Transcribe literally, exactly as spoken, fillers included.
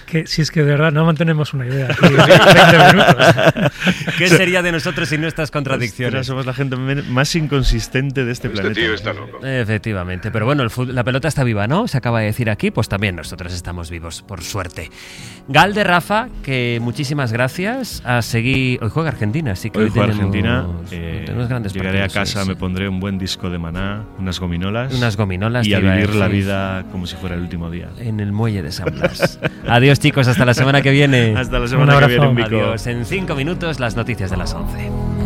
que, si es que de verdad no mantenemos una idea. Aquí, veinte minutos. ¿Qué sería de nosotros sin nuestras contradicciones? Ostras, somos la gente más inconsistente de este, este planeta. tío está loco. Efectivamente, pero bueno, el fut- la pelota está viva, ¿no? Se acaba de decir aquí, pues también nosotros estamos vivos, por suerte. Galde, Rafa, que muchísimas gracias. A seguir. Hoy juega Argentina, así que Hoy hoy juega tenemos, Argentina. Eh, tenemos grandes llegaré partidos, a casa, sí, me sí. pondré un buen disco de Maná, unas gominolas. Unas gominolas. Y te a iba vivir la decir, vida como si fuera el último día. en el muelle de San Blas. Adiós, chicos, hasta la semana que viene. Hasta la semana que viene, Vico. Adiós. En cinco minutos, las noticias de las once.